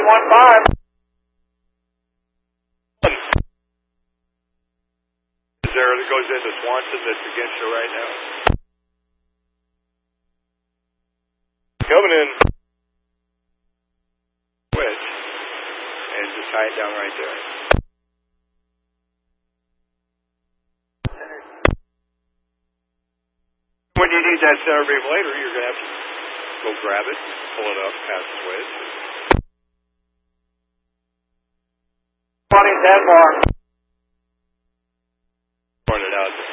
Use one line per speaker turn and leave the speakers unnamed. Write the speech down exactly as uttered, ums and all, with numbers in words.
one five.
Is there that goes into Swanson that's against you right now? Coming in. Switch. And just tie it down right there. When you need that center beam later, you're going to have to go grab it, pull it up, pass the switch.
twenty ten bar.
Point it out.